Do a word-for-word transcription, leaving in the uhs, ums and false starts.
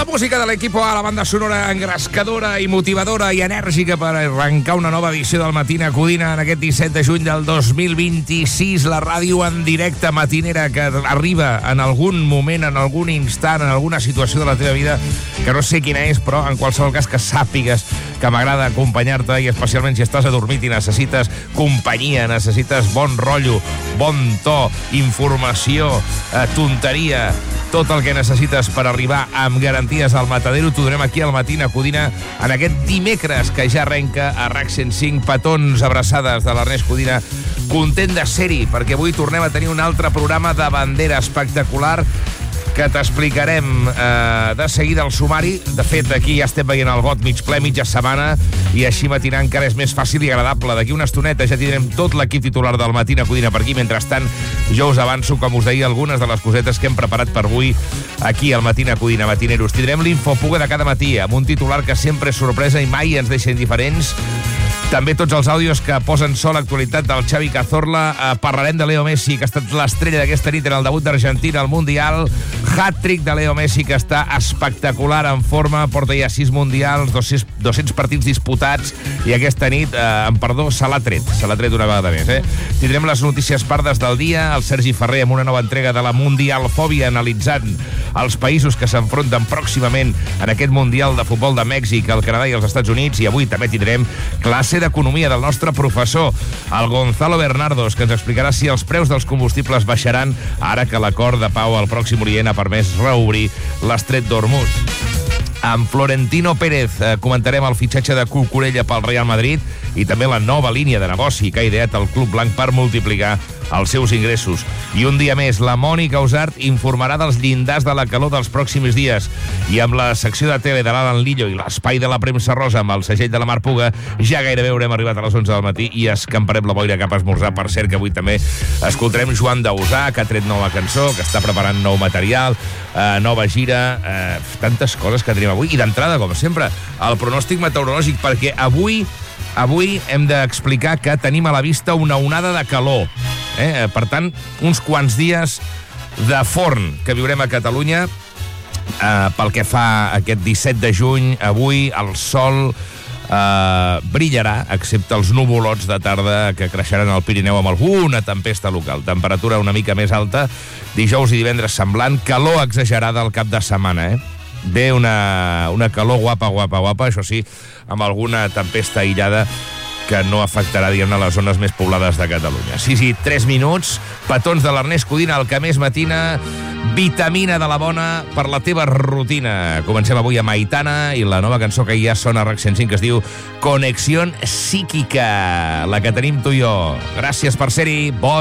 La música de l'Equipo A, la banda sonora engrescadora i motivadora i enèrgica per arrencar una nova edició del Matina Codina en aquest disset de juny del dos mil vint-i-sis. La ràdio en directe matinera que arriba en algun moment, en algun instant, en alguna situació de la teva vida que no sé quina és, però en qualsevol cas que sàpigues que m'agrada acompanyar-te, i especialment si estàs adormit i necessites companyia, necessites bon rotllo, bon to, informació, eh, tonteria, tot el que necessites per arribar amb garanties al matadero. T'ho donem aquí al Matina Codina en aquest dimecres que ja arrenca a RAC cent cinc. Petons, abraçades de l'Ernest Codina, content de ser-hi, perquè avui tornem a tenir un altre programa de bandera espectacular que t'explicarem eh, de seguida el sumari. De fet, aquí ja estem veient el got mig ple, mitja setmana, i així matinar encara és més fàcil i agradable. D'aquí una estoneta ja tindrem tot l'equip titular del Matina Codina per aquí. Mentrestant, jo us avanço, com us deia, algunes de les cosetes que hem preparat per avui aquí al Matina Codina Matineros. Tindrem l'infopuga de cada matí, amb un titular que sempre és sorpresa i mai ens deixa indiferents. També tots els àudios que posen sol l'actualitat del Xavi Cazorla. Eh, parlarem de Leo Messi, que ha estat l'estrella d'aquesta nit en el debut d'Argentina al Mundial. Hat-trick de Leo Messi, que està espectacular en forma. Porta ja sis mundials, dos-cents partits disputats, i aquesta nit, eh, en perdó, se l'ha tret. Se l'ha tret una vegada més. Eh? Tindrem les notícies pardes del dia, el Sergi Ferrer amb una nova entrega de la Mundialfòbia, analitzant els països que s'enfronten pròximament en aquest Mundial de Futbol de Mèxic, el Canadà i els Estats Units. I avui també tindrem classe d'economia del nostre professor, el Gonzalo Bernardos, que ens explicarà si els preus dels combustibles baixaran ara que l'acord de pau al Pròxim Orient ha permès reobrir l'estret d'Hormuz. Amb Florentino Pérez eh, comentarem el fitxatge de Cucurella pel Real Madrid i també la nova línia de negoci que ha ideat el Club Blanc per multiplicar els seus ingressos. I un dia més, la Mònica Usart informarà dels llindars de la calor dels pròxims dies. I amb la secció de tele de l'Alan Lillo i l'espai de la premsa rosa amb el segell de la Mar Puga, ja gairebé haurem arribat a les onze del matí i escamparem la boira cap a esmorzar. Per cert, que avui també escoltarem Joan Dausà, que ha tret nova cançó, que està preparant nou material, eh, nova gira, eh, tantes coses que tenim avui. I d'entrada, com sempre, el pronòstic meteorològic, perquè avui avui hem d'explicar que tenim a la vista una onada de calor. Eh? Per tant, uns quants dies de forn que viurem a Catalunya. Eh, pel que fa a aquest disset de juny, avui el sol eh, brillarà, excepte els nuvolots de tarda que creixeran al Pirineu amb alguna tempesta local. Temperatura una mica més alta, dijous i divendres semblant, calor exagerada al cap de setmana, eh? Ve una, una calor guapa, guapa, guapa, això sí, amb alguna tempesta aïllada que no afectarà, diguem-ne, les zones més poblades de Catalunya. Sí, sí, tres minuts, petons de l'Ernest Codina, el que més matina, vitamina de la bona per la teva rutina. Comencem avui amb Aitana i la nova cançó que ja sona a RAC cent cinc, que es diu Conexión Psíquica, la que tenim tu i jo. Gràcies per ser-hi, bon